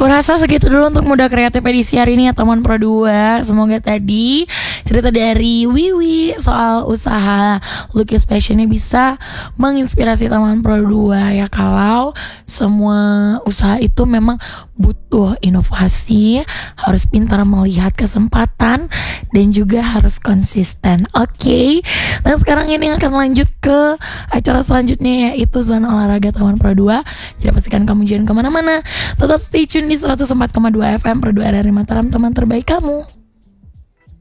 Kurasa segitu dulu untuk Muda Kreatif edisi hari ini ya teman Pro 2. Semoga tadi cerita dari Wiwi soal usaha lukis fashion ini bisa menginspirasi teman Pro 2 ya. Kalau semua usaha itu memang butuh inovasi, harus pintar melihat kesempatan dan juga harus konsisten. Oke. Nah sekarang ini akan lanjut ke acara selanjutnya, yaitu zona olahraga teman Pro 2. Jadi pastikan kamu jangan kemana-mana, tetap stay tune di 104,2 FM Pro 2 RRI Mataram, teman terbaik kamu.